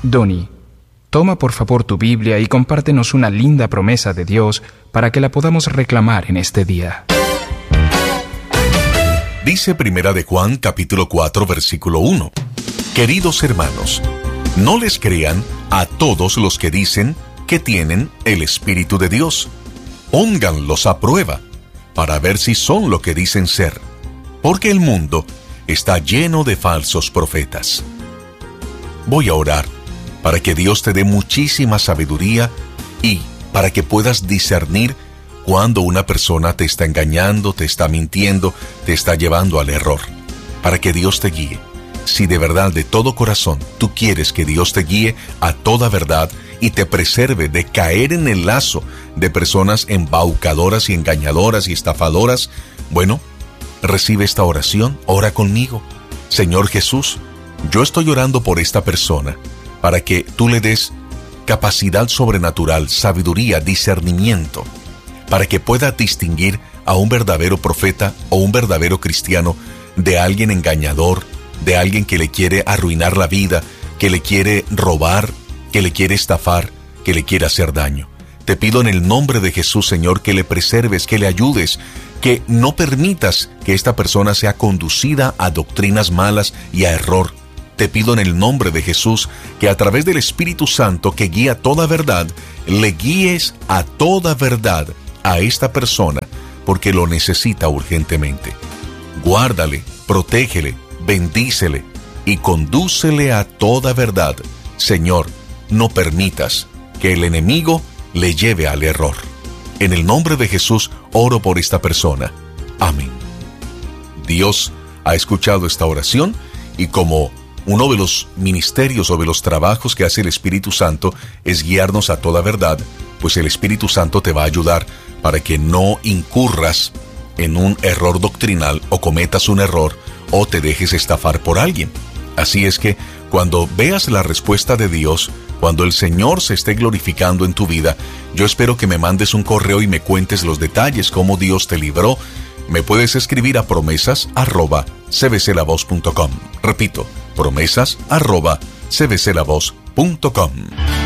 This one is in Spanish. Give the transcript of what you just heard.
Donnie, toma por favor tu Biblia y compártenos una linda promesa de Dios para que la podamos reclamar en este día. Dice Primera de Juan, capítulo 4, versículo 1. Queridos hermanos, no les crean a todos los que dicen que tienen el Espíritu de Dios. Pónganlos a prueba para ver si son lo que dicen ser, porque el mundo está lleno de falsos profetas. Voy a orar para que Dios te dé muchísima sabiduría y para que puedas discernir cuando una persona te está engañando, te está mintiendo, te está llevando al error. Para que Dios te guíe. Si de verdad, de todo corazón, tú quieres que Dios te guíe a toda verdad y te preserve de caer en el lazo de personas embaucadoras y engañadoras y estafadoras, bueno, recibe esta oración, ora conmigo. Señor Jesús, yo estoy orando por esta persona, para que tú le des capacidad sobrenatural, sabiduría, discernimiento, para que pueda distinguir a un verdadero profeta o un verdadero cristiano de alguien engañador, de alguien que le quiere arruinar la vida, que le quiere robar, que le quiere estafar, que le quiere hacer daño. Te pido en el nombre de Jesús, Señor, que le preserves, que le ayudes, que no permitas que esta persona sea conducida a doctrinas malas y a error. Te pido en el nombre de Jesús que a través del Espíritu Santo que guía toda verdad, le guíes a toda verdad a esta persona, porque lo necesita urgentemente. Guárdale, protégele, bendícele y condúcele a toda verdad. Señor, no permitas que el enemigo le lleve al error. En el nombre de Jesús oro por esta persona. Amén. Dios ha escuchado esta oración y como uno de los ministerios o de los trabajos que hace el Espíritu Santo es guiarnos a toda verdad, pues el Espíritu Santo te va a ayudar para que no incurras en un error doctrinal o cometas un error o te dejes estafar por alguien. Así es que cuando veas la respuesta de Dios, cuando el Señor se esté glorificando en tu vida, yo espero que me mandes un correo y me cuentes los detalles, cómo Dios te libró. Me puedes escribir a promesas@cbclavoz.com. Repito, promesas@cbclavoz.com.